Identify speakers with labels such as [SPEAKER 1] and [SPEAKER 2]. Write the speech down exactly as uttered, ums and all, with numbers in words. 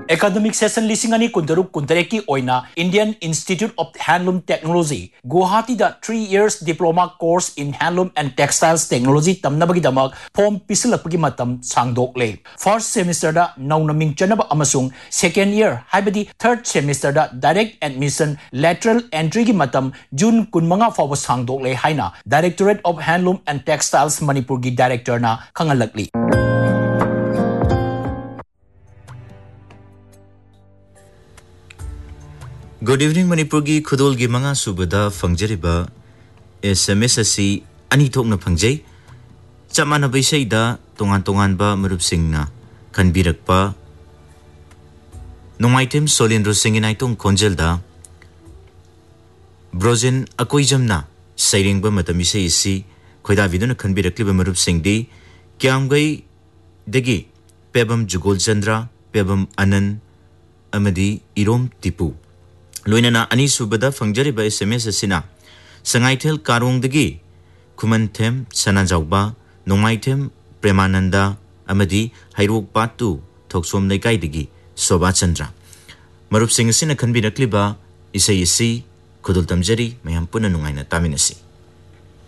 [SPEAKER 1] Academic session lisingani kundaruk kuntareki oina Indian Institute of Handloom Technology Guwahati da three years diploma course in handloom and textiles technology tamnabagi damak form pisilakpagi matam sangdokle. First semester da nauna mingchanaba amasung second year haibadi third semester da direct admission lateral entry gi matam June kunmanga fawa sangdokle haina Directorate of Handloom and Textiles Manipur gi director na khangalakli.
[SPEAKER 2] Good evening, Manipur gi khudol gi manga subada fangjariba S M S asi ani thokna phangjai chamana baisai da tongan tongan ba marup singna kanbirakpa nongaitem solin rosing in aitong konjel da brozen akoijamna sairing ba matami sei si khoida viduna kanbirakli ba marup singdi kyamgai degi pebam jugol chandra pebam anan amadi irom tipu Loinana ani subada fangjariba S M S asina Sangaitel Karungdagi Kumanthem Sananjawba Nongaitem Premananda Amadi Hairok Patu Thoksom Naikai Soba Chandra Marup Singh asina kanbirakliba isai isi kudul tamjari mayam puna nungaina taminasi